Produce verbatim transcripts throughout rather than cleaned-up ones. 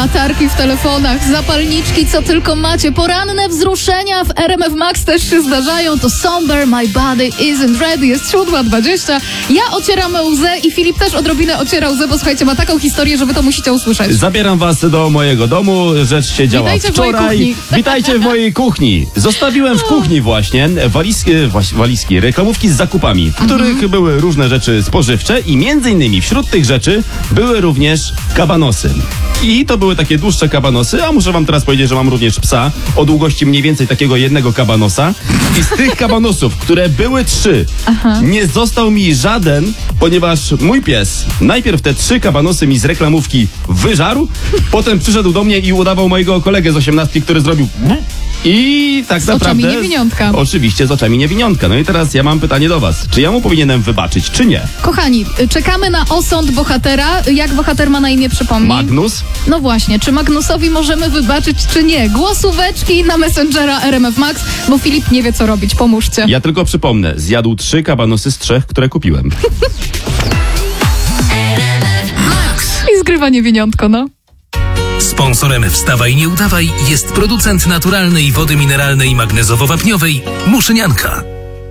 Latarki w telefonach, zapalniczki, co tylko macie. Poranne wzruszenia w R M F Max też się zdarzają. To Somber, My Body Isn't Ready. Jest siódma dwadzieścia. Ja ocieram łzę i Filip też odrobinę ociera łzę, bo słuchajcie, ma taką historię, że wy to musicie usłyszeć. Zabieram was do mojego domu. Rzecz się działa Witajcie wczoraj. w mojej kuchni. Witajcie w mojej kuchni. Zostawiłem w kuchni właśnie walizki, walizki reklamówki z zakupami, w których mhm. były różne rzeczy spożywcze i między innymi wśród tych rzeczy były również kabanosy. I to były takie dłuższe kabanosy, a muszę wam teraz powiedzieć, że mam również psa o długości mniej więcej takiego jednego kabanosa. I z tych kabanosów, które były trzy, Aha. nie został mi żaden, ponieważ mój pies najpierw te trzy kabanosy mi z reklamówki wyżarł, potem przyszedł do mnie i udawał mojego kolegę z osiemnastki, który zrobił... I tak z naprawdę... Z oczami niewiniątka. Oczywiście, z oczami niewiniątka. No i teraz ja mam pytanie do was. Czy ja mu powinienem wybaczyć, czy nie? Kochani, czekamy na osąd bohatera. Jak bohater ma na imię, przypomnij? Magnus? No właśnie, czy Magnusowi możemy wybaczyć, czy nie? Głosóweczki na Messengera R M F Max, bo Filip nie wie, co robić. Pomóżcie. Ja tylko przypomnę. Zjadł trzy kabanosy z trzech, które kupiłem. I zgrywa niewiniątko, no. Sponsorem Wstawaj Nie Udawaj jest producent naturalnej wody mineralnej magnezowo-wapniowej Muszynianka.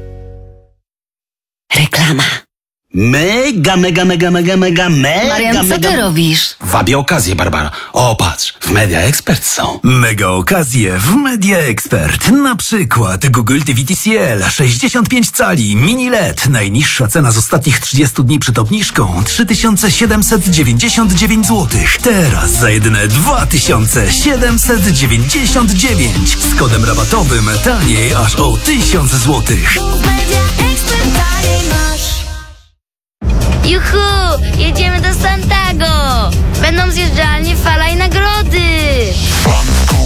Reklama. Mega, mega, mega, mega, mega, mega, Marian, co mega... ty robisz? Wabię okazję, Barbara. O, patrz, w Media Expert są. Mega okazje w Media Expert. Na przykład Google T V T C L sześćdziesiąt pięć cali, mini L E D. Najniższa cena z ostatnich trzydziestu dni przed obniżką trzy tysiące siedemset dziewięćdziesiąt dziewięć złotych. Teraz za jedyne dwa tysiące siedemset dziewięćdziesiąt dziewięć. Z kodem rabatowym taniej aż o tysiąc złotych. Media Expert taniej ma.